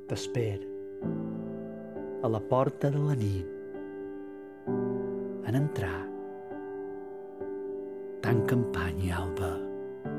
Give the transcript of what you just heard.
T'esper a la porta de la nit. En entrar, tan campanya, alba.